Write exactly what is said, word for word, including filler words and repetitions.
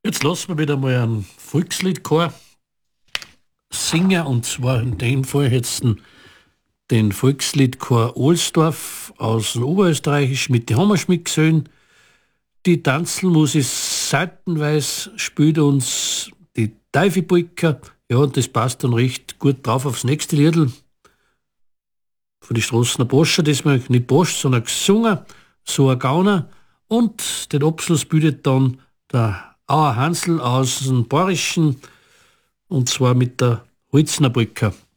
Jetzt lassen wir wieder mal einen Volksliedchor singen, und zwar in dem Fall jetzt den, den Volksliedchor Ohlsdorf aus dem Oberösterreichisch mit den Hammerschmidt-Gesellen. Die Tanzelmusik seitenweise spielt uns die Teifelpolka. Ja, und das passt dann recht gut drauf aufs nächste Liedl von die Straßener Boscher, das wir nicht Bosch, sondern gesungen, so ein Gauner. Und den Abschluss bildet dann der Auer Hansl aus dem Bayerischen, und zwar mit der Holzner Polka.